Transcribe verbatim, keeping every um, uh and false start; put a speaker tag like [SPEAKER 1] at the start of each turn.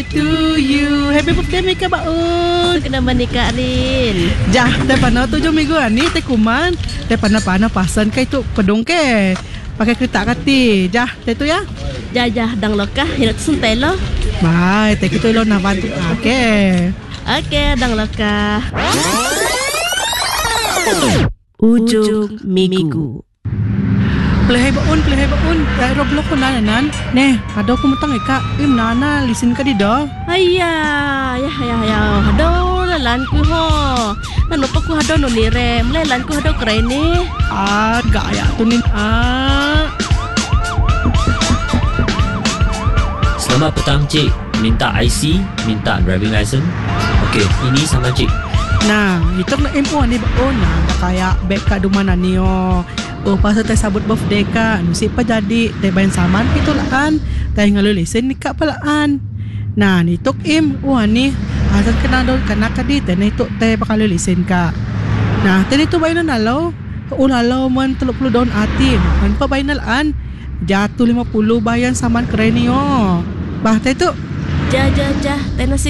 [SPEAKER 1] birthday to you. Happy birthday Mika baun.
[SPEAKER 2] Kena menikah Rin.
[SPEAKER 1] Jah, teh pana tujuh minggu ani teh kuman. Teh pana-pana pasan kai tu pedung ke. Pakai kereta kati. Jah, teh tu ya.
[SPEAKER 2] Jajah dang lokah hinak suntai lo.
[SPEAKER 1] Bye, teh kita lo nak bantu. Okey.
[SPEAKER 2] Okey, dang lokah. Ujung minggu.
[SPEAKER 1] Pelihai baun, pelihai baun. Dah roblok ko na nan. Neh, ada ko mutang ika. Im nana, listen ka di do.
[SPEAKER 2] Ayah, ya ya ya. Hado lalan ku ho. Nanu pa ku hado no nire. Mulai lan ku hado keren ni.
[SPEAKER 1] Ah, gaya tu ni. Ah.
[SPEAKER 3] Selamat petang cik. Minta I C, minta driving license. Okey, ini sama cik.
[SPEAKER 1] Nah, itu nak info ni baun. Nah, dah kaya beg ka dumana ni oh. Oh, pasal teh sabut birthday ka. Nusi pa jadi teh bayan saman itu lah kan. Teh ngalu lesen nikah palaan. Nah, ni tok im. Wah ni asal kena do kena ka di teh ni tok teh bakal lesen ka. Nah, teh itu bayan nalo. Ulalo man tiga puluh daun ati. Man pa bayan nalaan. Jatuh lima puluh bayan saman keren ni oh. Bah teh tu.
[SPEAKER 2] Jah jah jah. Teh nasi